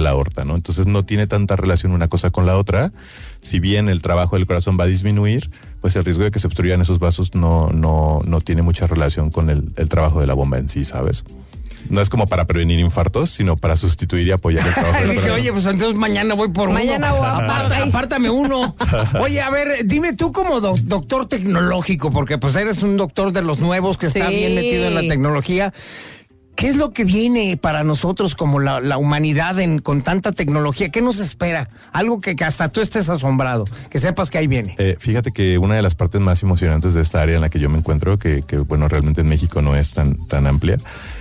la aorta, ¿no? Entonces no tiene tanta relación una cosa con la otra. Si bien el trabajo del corazón va a disminuir, pues el riesgo de que se obstruyan esos vasos no tiene mucha relación con el trabajo de la bomba en sí, ¿sabes? No es como para prevenir infartos, sino para sustituir y apoyar el trabajo de la Dije, oye, pues entonces mañana voy por Mañana uno. voy a Apártame uno. Oye, a ver, dime tú como doctor tecnológico, porque pues eres un doctor de los nuevos que está bien metido en la tecnología. ¿Qué es lo que viene para nosotros como la humanidad con tanta tecnología? ¿Qué nos espera? Algo que hasta tú estés asombrado, que sepas que ahí viene. Fíjate que una de las partes más emocionantes de esta área en la que yo me encuentro, que bueno, realmente en México no es tan amplia,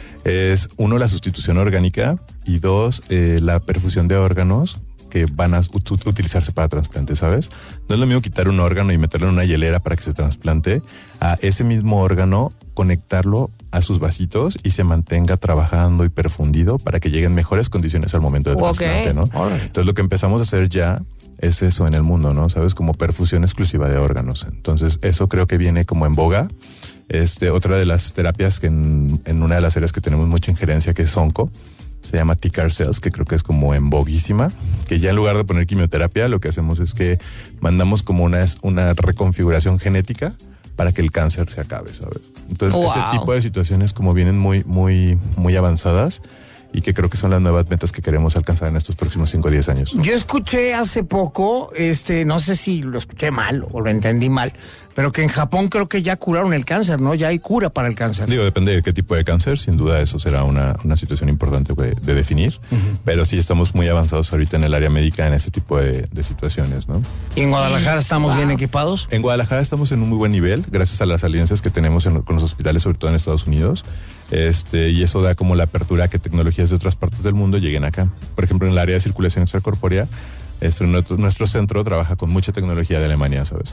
es uno, la sustitución orgánica, y dos, la perfusión de órganos que van a utilizarse para trasplante, ¿sabes? No es lo mismo quitar un órgano y meterlo en una hielera para que se trasplante, a ese mismo órgano conectarlo a sus vasitos y se mantenga trabajando y perfundido para que lleguen mejores condiciones al momento del trasplante, ¿no? Entonces lo que empezamos a hacer ya es eso en el mundo, ¿no? ¿Sabes? Como perfusión exclusiva de órganos. Entonces eso creo que viene como en boga. Otra de las terapias que en una de las áreas que tenemos mucha injerencia, que es onco, se llama T-CAR cells, que creo que es como en boguísima, que ya en lugar de poner quimioterapia, lo que hacemos es que mandamos como una reconfiguración genética para que el cáncer se acabe, ¿sabes? Entonces, ese tipo de situaciones como vienen muy, muy, muy avanzadas, y que creo que son las nuevas metas que queremos alcanzar en estos próximos 5 o 10 años. Yo escuché hace poco, no sé si lo escuché mal o lo entendí mal, pero que en Japón creo que ya curaron el cáncer, ¿no? Ya hay cura para el cáncer. Digo, depende de qué tipo de cáncer, sin duda eso será una situación importante de definir, pero sí estamos muy avanzados ahorita en el área médica en ese tipo de situaciones, ¿no? ¿Y en Guadalajara estamos bien equipados? En Guadalajara estamos en un muy buen nivel, gracias a las alianzas que tenemos con los hospitales, sobre todo en Estados Unidos. Y eso da como la apertura a que tecnologías de otras partes del mundo lleguen acá. Por ejemplo, en el área de circulación extracorpórea, nuestro centro trabaja con mucha tecnología de Alemania, ¿sabes?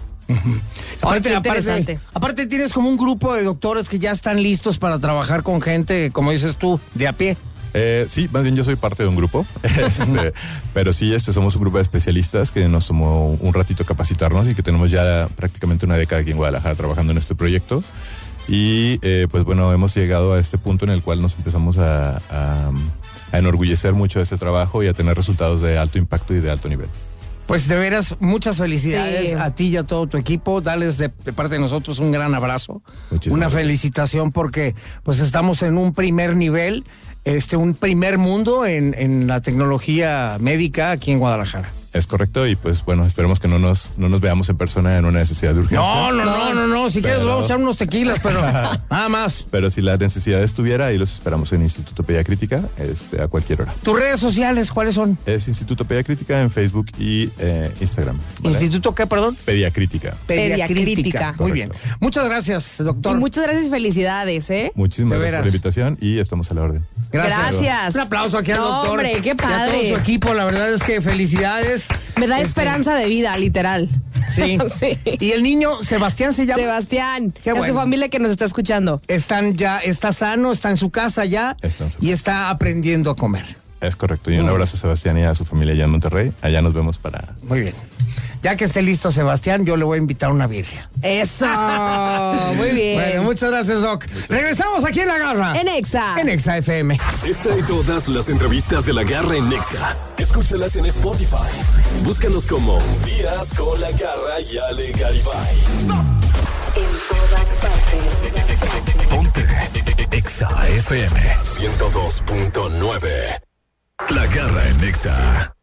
Aparte tienes como un grupo de doctores que ya están listos para trabajar con gente, como dices tú, de a pie. Sí, más bien yo soy parte de un grupo, pero sí, somos un grupo de especialistas que nos tomó un ratito capacitarnos y que tenemos ya prácticamente una década aquí en Guadalajara trabajando en este proyecto. Y pues bueno, hemos llegado a este punto en el cual nos empezamos a enorgullecer mucho de este trabajo y a tener resultados de alto impacto y de alto nivel. Pues de veras, muchas felicidades a ti y a todo tu equipo. Dales de parte de nosotros un gran abrazo. Una felicitación porque pues estamos en un primer nivel, un primer mundo en la tecnología médica aquí en Guadalajara. Es correcto, y pues bueno, esperemos que no nos veamos en persona en una necesidad de urgencia. No, si quieres vamos a echar unos tequilas, pero nada más. Pero si la necesidad estuviera, ahí los esperamos en Instituto Pediacrítica, a cualquier hora. ¿Tus redes sociales cuáles son? Es Instituto Pediacrítica en Facebook y Instagram. ¿Vale? ¿Instituto qué, perdón? Pediacrítica. Muy bien. Muchas gracias, doctor. Y muchas gracias y felicidades, Muchísimas gracias por la invitación y estamos a la orden. Gracias. Un aplauso aquí al doctor. Hombre, qué padre. Y a todo su equipo, la verdad es que felicidades. Me da esperanza de vida, literal. Sí. Sí. Y el niño, Sebastián se llama. Sebastián. Qué bueno. Es su familia que nos está escuchando. Está sano, está en su casa ya. Y está aprendiendo a comer. Es correcto. Y un abrazo a Sebastián y a su familia allá en Monterrey. Allá nos vemos para... Muy bien. Ya que esté listo Sebastián, yo le voy a invitar una birria. ¡Eso! Muy bien. Bueno, muchas gracias, Doc. Regresamos aquí en La Garra. En Exa. En Exa FM. Esta y todas las entrevistas de La Garra en Exa. Escúchalas en Spotify. Búscanos como Días con La Garra y Ale Garibay. En todas partes. Ponte Exa FM 102.9. La Garra en Exa.